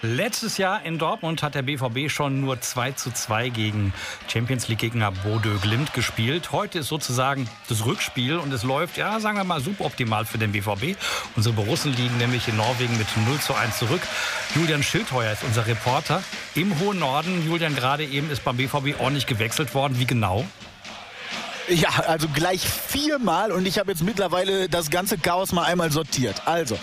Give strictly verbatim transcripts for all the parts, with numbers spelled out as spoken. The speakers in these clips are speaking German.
Letztes Jahr in Dortmund hat der B V B schon nur zwei zu zwei gegen Champions-League-Gegner Bodø Glimt gespielt. Heute ist sozusagen das Rückspiel und es läuft, ja, sagen wir mal, suboptimal für den B V B. Unsere Borussen liegen nämlich in Norwegen mit null zu eins zurück. Julian Schildheuer ist unser Reporter im hohen Norden. Julian, gerade eben ist beim B V B ordentlich gewechselt worden. Wie genau? Ja, also gleich viermal und ich habe jetzt mittlerweile das ganze Chaos mal einmal sortiert. Also,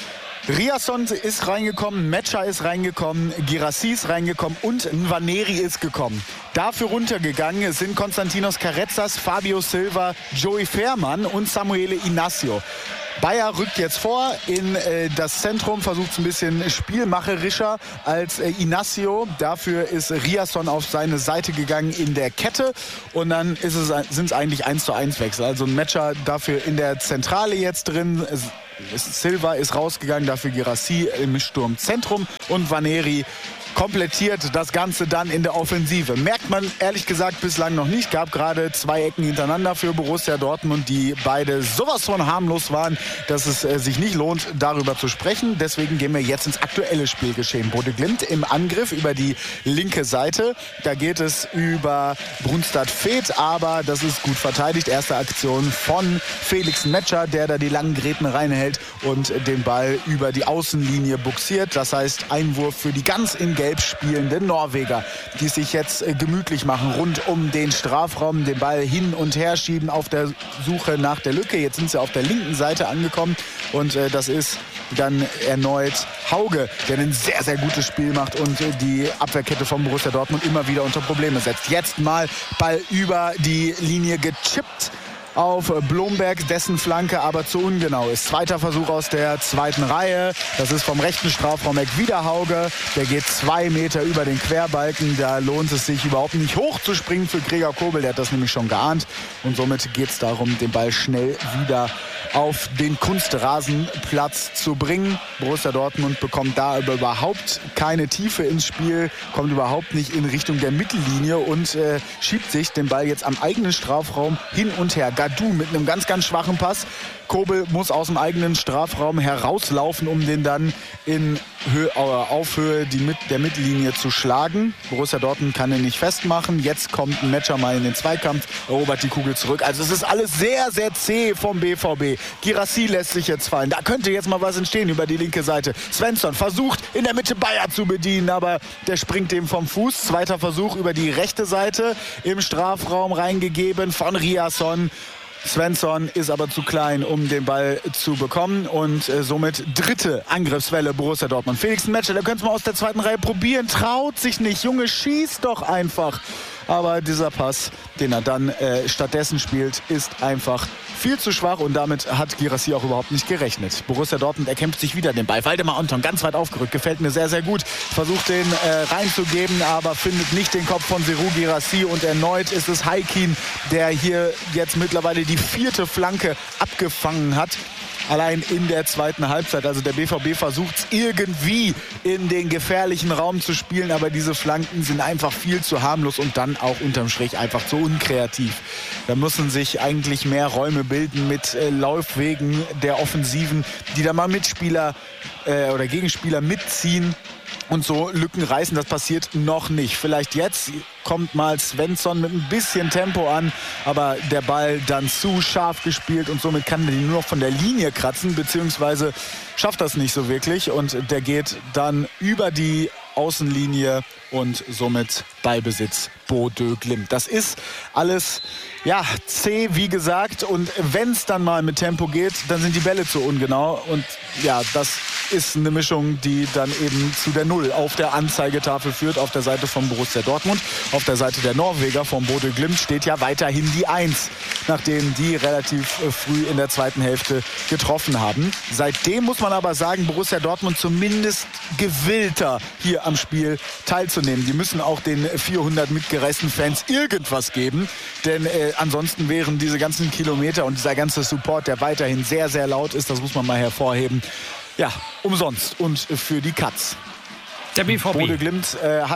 Riasson ist reingekommen, Metscher ist reingekommen, Guirassy ist reingekommen und Nwaneri ist gekommen. Dafür runtergegangen sind Konstantinos Carrezzas, Fabio Silva, Joey Fährmann und Samuele Inácio. Bayer rückt jetzt vor in äh, das Zentrum, versucht es ein bisschen spielmacherischer als äh, Inácio. Dafür ist Riasson auf seine Seite gegangen in der Kette und dann ist es, sind es eigentlich eins zu eins Wechsel. Also ein Matcher dafür in der Zentrale jetzt drin. Es, Silva ist rausgegangen, dafür Guirassy im Sturmzentrum und Nwaneri komplettiert das Ganze dann in der Offensive. Merkt man ehrlich gesagt bislang noch nicht. Gab gerade zwei Ecken hintereinander für Borussia Dortmund, die beide sowas von harmlos waren, dass es äh, sich nicht lohnt, darüber zu sprechen. Deswegen gehen wir jetzt ins aktuelle Spielgeschehen. Bodø Glimt im Angriff über die linke Seite. Da geht es über Brunstad-Feth, aber das ist gut verteidigt. Erste Aktion von Felix Metscher, der da die langen Gräten reinhält und den Ball über die Außenlinie buxiert. Das heißt, Einwurf für die ganz in Gelb spielenden Norweger, die sich jetzt äh, gemütlich machen rund um den Strafraum, den Ball hin und her schieben auf der Suche nach der Lücke. Jetzt sind sie auf der linken Seite angekommen und äh, das ist dann erneut Hauge, der ein sehr, sehr gutes Spiel macht und äh, die Abwehrkette von Borussia Dortmund immer wieder unter Probleme setzt. Jetzt mal Ball über die Linie gechippt auf Blomberg, dessen Flanke aber zu ungenau ist. Zweiter Versuch aus der zweiten Reihe. Das ist vom rechten Strafraumeck wieder Hauge. Der geht zwei Meter über den Querbalken. Da lohnt es sich überhaupt nicht hoch zu springen für Gregor Kobel. Der hat das nämlich schon geahnt. Und somit geht es darum, den Ball schnell wieder auf den Kunstrasenplatz zu bringen. Borussia Dortmund bekommt da aber überhaupt keine Tiefe ins Spiel, kommt überhaupt nicht in Richtung der Mittellinie und äh, schiebt sich den Ball jetzt am eigenen Strafraum hin und her. Gadou mit einem ganz, ganz schwachen Pass. Kobel muss aus dem eigenen Strafraum herauslaufen, um den dann in Höhe, auf Höhe die mit, der Mittellinie zu schlagen. Borussia Dortmund kann ihn nicht festmachen. Jetzt kommt ein Metscher mal in den Zweikampf, erobert die Kugel zurück. Also es ist alles sehr, sehr zäh vom B V B. Guirassy lässt sich jetzt fallen. Da könnte jetzt mal was entstehen über die linke Seite. Svensson versucht in der Mitte Bayer zu bedienen, aber der springt dem vom Fuß. Zweiter Versuch über die rechte Seite im Strafraum reingegeben von Riasson. Svensson ist aber zu klein, um den Ball zu bekommen und äh, somit dritte Angriffswelle Borussia Dortmund. Felix Metscher, der könnte es mal aus der zweiten Reihe probieren, traut sich nicht. Junge, schieß doch einfach. Aber dieser Pass, den er dann äh, stattdessen spielt, ist einfach viel zu schwach und damit hat Guirassy auch überhaupt nicht gerechnet. Borussia Dortmund erkämpft sich wieder den Ball. Waldemar Anton ganz weit aufgerückt, gefällt mir sehr, sehr gut. Versucht den äh, reinzugeben, aber findet nicht den Kopf von Serhou Guirassy und erneut ist es Haikin, der hier jetzt mittlerweile die vierte Flanke abgefangen hat. Allein in der zweiten Halbzeit. Also der B V B versucht es irgendwie in den gefährlichen Raum zu spielen, aber diese Flanken sind einfach viel zu harmlos und dann auch unterm Strich einfach zu unkreativ. Da müssen sich eigentlich mehr Räume bilden mit äh, Laufwegen der Offensiven, die da mal Mitspieler äh, oder Gegenspieler mitziehen und so Lücken reißen. Das passiert noch nicht. Vielleicht jetzt kommt mal Svensson mit ein bisschen Tempo an, aber der Ball dann zu scharf gespielt und somit kann er nur noch von der Linie kratzen, beziehungsweise schafft das nicht so wirklich und der geht dann über die Außenlinie und somit Ballbesitz Bodø Glimt. Das ist alles ja zäh, wie gesagt, und wenn es dann mal mit Tempo geht, dann sind die Bälle zu ungenau und ja, das ist eine Mischung, die dann eben zu der Null auf der Anzeigetafel führt, auf der Seite von Borussia Dortmund. Auf der Seite der Norweger von Bodø Glimt steht ja weiterhin die eins, nachdem die relativ früh in der zweiten Hälfte getroffen haben. Seitdem muss man aber sagen, Borussia Dortmund zumindest gewillter hier am Spiel teilzunehmen. Die müssen auch den vierhundert mitgereisten Fans irgendwas geben, denn äh, ansonsten wären diese ganzen Kilometer und dieser ganze Support, der weiterhin sehr, sehr laut ist, das muss man mal hervorheben, ja, umsonst und für die Katz. Der B V B. Bodø Glimt äh, hat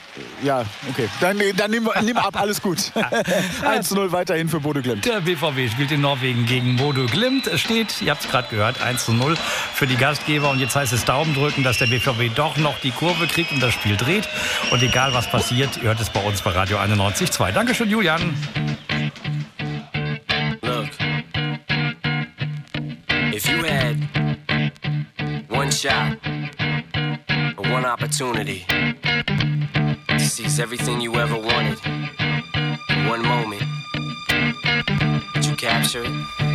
Ja, okay. Dann, dann nimm, nimm ab, alles gut. eins zu null weiterhin für Bodø Glimt. Der B V B spielt in Norwegen gegen Bodø Glimt. Es steht, ihr habt es gerade gehört, eins zu null für die Gastgeber. Und jetzt heißt es Daumen drücken, dass der B V B doch noch die Kurve kriegt und das Spiel dreht. Und egal was passiert, ihr hört es bei uns bei Radio einundneunzig Komma zwei. Dankeschön, Julian. Look, if you had one shot or one opportunity to seize everything you ever wanted in one moment, did you capture it?